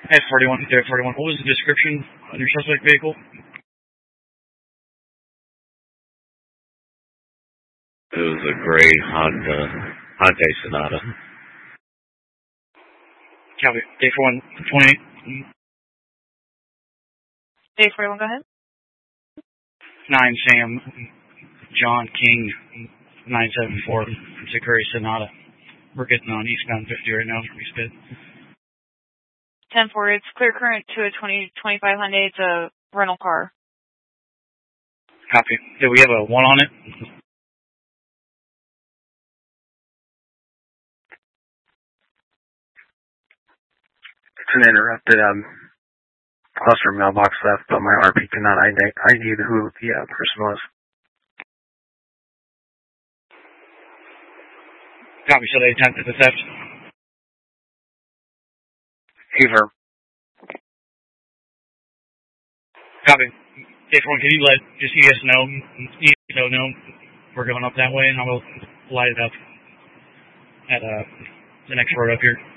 F41, F41. What was the description on your suspect vehicle? It was a gray Hyundai Sonata. Copy. Day 41, 28. Day 41, go ahead. 9 Sam, John King, 974. It's a gray Sonata. We're getting on eastbound 50 right now from East Bend. 10-4, it's clear current to a 2025 Hyundai. It's a rental car. Copy. Do we have a 1 on it? It's an interrupted cluster mailbox theft, but my RP cannot ID who the person was. Copy. So they attempted the theft. Heaver. Copy. Day 41, can you let just ES know? ES know we're going up that way, and I will light it up at the next road up here.